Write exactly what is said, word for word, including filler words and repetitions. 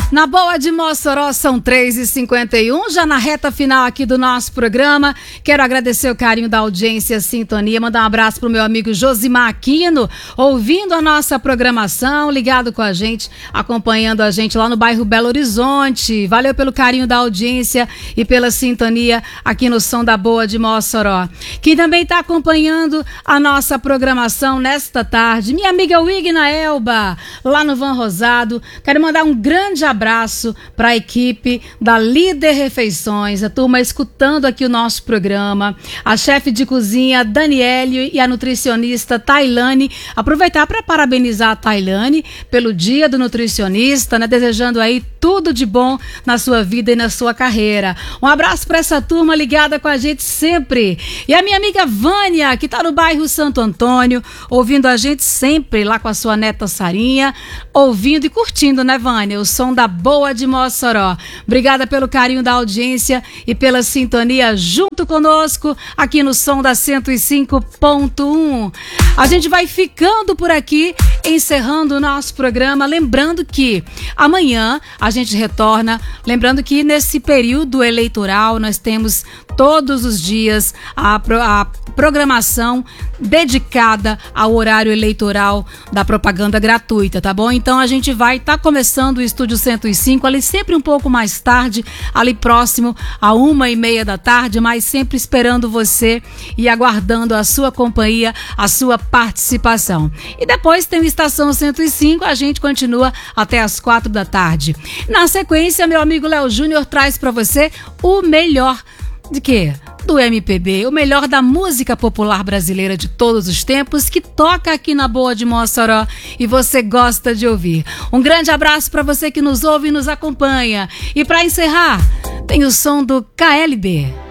Na Boa de Mossoró são três e cinquenta e um, já na reta final aqui do nosso programa. Quero agradecer o carinho da audiência, a sintonia, mandar um abraço pro meu amigo Josimar Aquino, ouvindo a nossa programação, ligado com a gente, acompanhando a gente lá no bairro Belo Horizonte. Valeu pelo carinho da audiência e pela sintonia aqui no Som da Boa de Mossoró. Quem também está acompanhando a nossa programação nesta tarde, minha amiga Wigna Elba, lá no Van Rosado. Quero mandar um grande abraço abraço para a equipe da Líder Refeições, a turma escutando aqui o nosso programa, a chefe de cozinha Daniele e a nutricionista Tailane. Aproveitar para parabenizar a Tailane pelo Dia do Nutricionista, né? Desejando aí tudo de bom na sua vida e na sua carreira. Um abraço para essa turma ligada com a gente sempre. E a minha amiga Vânia, que está no bairro Santo Antônio, ouvindo a gente sempre lá com a sua neta Sarinha, ouvindo e curtindo, né, Vânia? O som da Boa de Mossoró. Obrigada pelo carinho da audiência e pela sintonia junto conosco aqui no Som da cento e cinco ponto um. A gente vai ficando por aqui, encerrando o nosso programa, lembrando que amanhã a gente retorna, lembrando que nesse período eleitoral nós temos todos os dias a, a programação dedicada ao horário eleitoral da propaganda gratuita, tá bom? Então a gente vai estar tá começando o Estúdio cento e cinco ali sempre um pouco mais tarde, ali próximo a uma e meia da tarde, mas sempre esperando você e aguardando a sua companhia, a sua participação. E depois tem o Estação cento e cinco, a gente continua até as quatro da tarde. Na sequência, meu amigo Léo Júnior traz para você o melhor de quê? Do M P B, o melhor da música popular brasileira de todos os tempos, que toca aqui na Boa de Mossoró e você gosta de ouvir. Um grande abraço para você que nos ouve e nos acompanha. E para encerrar, tem o som do K L B.